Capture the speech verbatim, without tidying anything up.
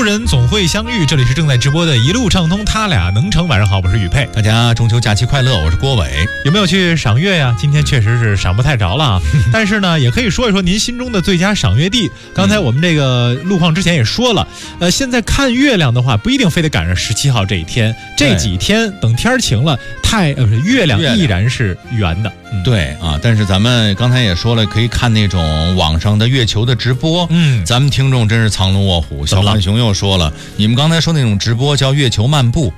人总会相遇，这里是正在直播的一路畅通，他俩能成。晚上好，我是宇佩， 大家中秋假期快乐，我是郭伟。 有没有去赏月呀？今天确实是赏不太着了啊，但是呢，也可以说一说您心中的最佳赏月地。刚才我们这个路况之前也说了，呃，现在看月亮的话，不一定非得赶上十七号这一天，这几天等天晴了，太呃不是月亮依然是圆的。 嗯、对啊，但是咱们刚才也说了，可以看那种网上的月球的直播。嗯，咱们听众真是藏龙卧虎。小浣熊又说了，你们刚才说那种直播叫月球漫步。